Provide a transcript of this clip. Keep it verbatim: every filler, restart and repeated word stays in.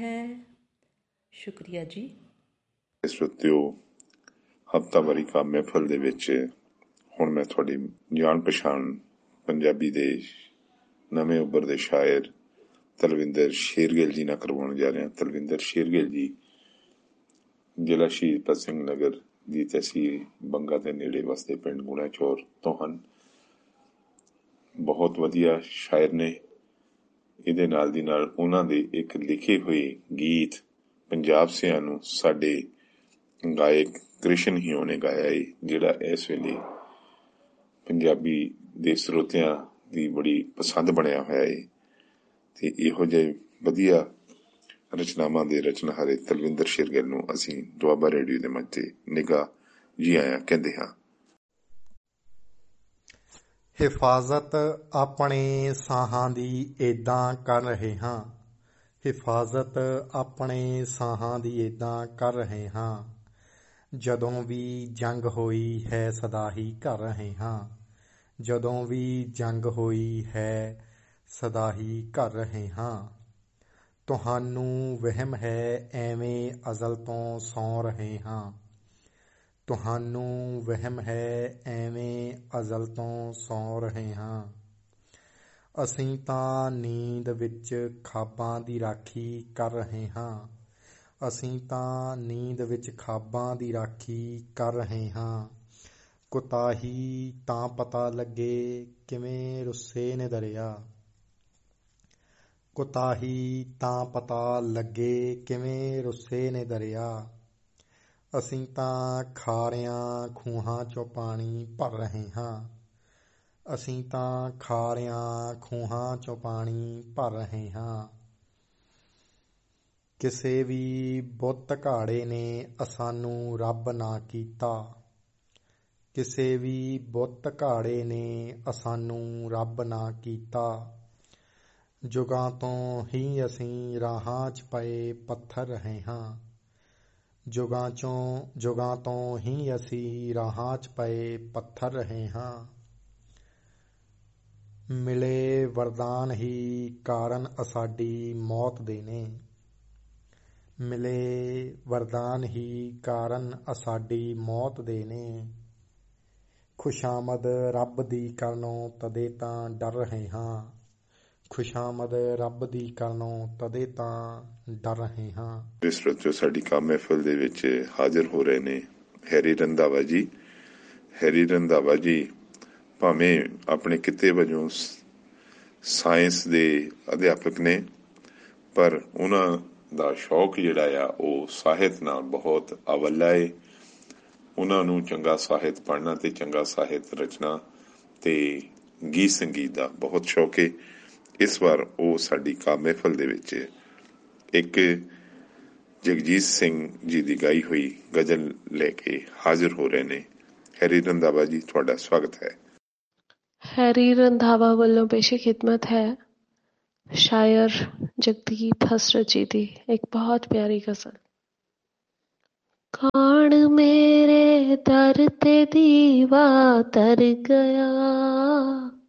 है। शुक्रिया जी। श्रोतियो, हफ्तावारी का महफल दे विच हुण मैं तुहाडी जान पछाण पंजाबी दे नवें उभरदे शायर तलविंदर शेरगिल जी नाल करवाउण जा रहा। तलविंदर शेरगिल जी जिला शहीद भगत सिंह नगर ਦੀ ਤਹਿਸੀਲ ਬੰਗਾ ਦੇ ਨੇੜੇ ਵਸਦੇ ਪਿੰਡ ਗੁਣਾਚੌਰ ਤੋਂ ਹਨ। ਬਹੁਤ ਵਧੀਆ ਸ਼ਾਇਰ ਨੇ। ਇਹਦੇ ਨਾਲ ਦੀ ਨਾਲ ਉਹਨਾਂ ਦੇ ਇੱਕ ਲਿਖੇ ਹੋਏ ਗੀਤ ਪੰਜਾਬ ਸਿਆਂ ਨੂੰ ਸਾਡੇ ਗਾਇਕ ਕ੍ਰਿਸ਼ਨ ਹੀਓ ਨੇ ਗਾਇਆ ਏ, ਜਿਹੜਾ ਇਸ ਵੇਲੇ ਪੰਜਾਬੀ ਦੇ ਸਰੋਤਿਆਂ ਦੀ ਬੜੀ ਪਸੰਦ ਬਣਿਆ ਹੋਇਆ ਏ। ਤੇ ਇਹੋ ਜਿਹੇ ਵਧੀਆ ਰਚਨਾਵਾਂ ਦੇ ਰਚਨਹਾਰੇ ਤਲਵਿੰਦਰ ਸ਼ੇਰਗਿੱਲ ਨੂੰ ਅਸੀਂ ਦੁਆਬਾ ਰੇਡੀਓ ਦੇ ਮੰਚ ਤੇ ਨਿੱਘਾ ਜੀ ਆਇਆਂ ਕਹਿੰਦੇ ਹਾਂ। ਹਿਫਾਜ਼ਤ ਆਪਣੇ ਸਾਹਾਂ ਦੀ ਏਦਾਂ ਕਰ ਰਹੇ ਹਾਂ, ਹਿਫਾਜ਼ਤ ਆਪਣੇ ਸਾਹਾਂ ਦੀ ਏਦਾਂ ਕਰ ਰਹੇ ਹਾਂ। ਜਦੋਂ ਵੀ ਜੰਗ ਹੋਈ ਹੈ ਸਦਾ ਹੀ ਕਰ ਰਹੇ ਹਾਂ, ਜਦੋਂ ਵੀ ਜੰਗ ਹੋਈ ਹੈ ਸਦਾ ਹੀ ਕਰ ਰਹੇ ਹਾਂ। ਤੁਹਾਨੂੰ ਵਹਿਮ ਹੈ ਐਵੇਂ ਅਜ਼ਲ ਤੋਂ ਸੌਂ ਰਹੇ ਹਾਂ, ਤੁਹਾਨੂੰ ਵਹਿਮ ਹੈ ਐਵੇਂ ਅਜ਼ਲ ਤੋਂ ਸੌਂ ਰਹੇ ਹਾਂ। ਅਸੀਂ ਤਾਂ ਨੀਂਦ ਵਿੱਚ ਖਾਬਾਂ ਦੀ ਰਾਖੀ ਕਰ ਰਹੇ ਹਾਂ, ਅਸੀਂ ਤਾਂ ਨੀਂਦ ਵਿੱਚ ਖਾਬਾਂ ਦੀ ਰਾਖੀ ਕਰ ਰਹੇ ਹਾਂ। ਕੁਤਾਹੀ ਤਾਂ ਪਤਾ ਲੱਗੇ ਕਿਵੇਂ ਰੁੱਸੇ ਨੇ ਦਰਿਆ, ਕੁਤਾਹੀ ਤਾਂ ਪਤਾ ਲੱਗੇ ਕਿਵੇਂ ਰੁੱਸੇ ਨੇ ਦਰਿਆ। ਅਸੀਂ ਤਾਂ ਖਾਰਿਆਂ ਖੂਹਾਂ ਚੋਂ ਪਾਣੀ ਭਰ ਰਹੇ ਹਾਂ, ਅਸੀਂ ਤਾਂ ਖਾਰਿਆਂ ਖੂਹਾਂ ਚੋਂ ਪਾਣੀ ਭਰ ਰਹੇ ਹਾਂ। ਕਿਸੇ ਵੀ ਬੁੱਤ ਘਾੜੇ ਨੇ ਅਸਾਨੂੰ ਰੱਬ ਨਾ ਕੀਤਾ, ਕਿਸੇ ਵੀ ਬੁੱਤ ਘਾੜੇ ਨੇ ਅਸਾਨੂੰ ਰੱਬ ਨਾ ਕੀਤਾ। ਜੁਗਾਂ ਤੋਂ ਹੀ ਅਸੀਂ ਰਾਹਾਂ 'ਚ ਪਏ ਪੱਥਰ ਰਹੇ ਹਾਂ, ਜੁਗਾਂ ਚੋਂ ਜੁਗਾਂ ਤੋਂ ਹੀ ਅਸੀਂ ਰਾਹਾਂ 'ਚ ਪਏ ਪੱਥਰ ਰਹੇ ਹਾਂ। ਮਿਲੇ ਵਰਦਾਨ ਹੀ ਕਾਰਨ ਅਸਾਡੀ ਮੌਤ ਦੇ ਨੇ, ਮਿਲੇ ਵਰਦਾਨ ਹੀ ਕਾਰਨ ਅਸਾਡੀ ਮੌਤ ਦੇ ਨੇ। ਖੁਸ਼ਾਮਦ ਰੱਬ ਦੀ ਕਰਨੋਂ ਤਦੇ ਤਾਂ ਡਰ ਰਹੇ ਹਾਂ, ਖੁਸ਼ਾਮਦ ਰੱਬ ਦੀ ਕਰਨੋਂ ਤਦੇ ਤਾਂ ਡਰ ਰਹੇ ਹਾਂ। ਇਸ ਵਿੱਚ ਸਾਡੀ ਕੰਮ ਮਹਿਫਲ ਦੇ ਵਿੱਚ ਹਾਜ਼ਰ ਹੋ ਰਹੇ ਨੇ ਹੈਰੀ ਰੰਧਾਵਾ ਜੀ। ਹੈਰੀ ਰੰਧਾਵਾ ਜੀ ਭਾਵੇਂ ਆਪਣੇ ਕਿੱਤੇ ਵਜੋਂ ਸਾਇੰਸ ਦੇ ਅਧਿਆਪਕ ਨੇ, ਪਰ ਉਹਨਾਂ ਦਾ ਸ਼ੌਕ ਜਿਹੜਾ ਆ ਉਹ ਸਾਹਿਤ ਨਾਲ ਬਹੁਤ ਅਵੱਲਾ ਏ। ਉਹਨਾਂ ਨੂੰ ਚੰਗਾ ਸਾਹਿਤ ਪੜ੍ਹਨਾ ਤੇ ਚੰਗਾ ਸਾਹਿਤ ਰਚਨਾ ਤੇ ਗੀਤ ਸੰਗੀਤ ਦਾ ਬਹੁਤ ਸ਼ੌਕ ਏ। ਇਸ ਵਾਰ ਉਹ ਸਾਡੀ ਕੰਮ ਮਹਿਫਲ ਦੇ ਵਿੱਚ ਇੱਕ ਜਗਜੀਤ ਸਿੰਘ ਜੀ ਦੀ ਗਾਈ ਹੋਈ ਗਜ਼ਲ ਲੈ ਕੇ ਹਾਜ਼ਰ ਹੋ ਰਹੇ ਨੇ। ਹੈਰੀ ਰੰਧਾਵਾ ਜੀ, ਤੁਹਾਡਾ ਸਵਾਗਤ ਹੈ। हैरी रंधावा ਵੱਲੋਂ ਪੇਸ਼ੇ ਖਿਦਮਤ ਹੈ ਸ਼ਾਇਰ ਜਗਦੀਪ ਹਸਰਤ ਜੀ ਦੀ ਇੱਕ ਬਹੁਤ ਪਿਆਰੀ ਗਜ਼ਲ। ਕੌਣ ਮੇਰੇ ਦਰ ਤੇ ਦੀਵਾ ਤਰ ਗਿਆ,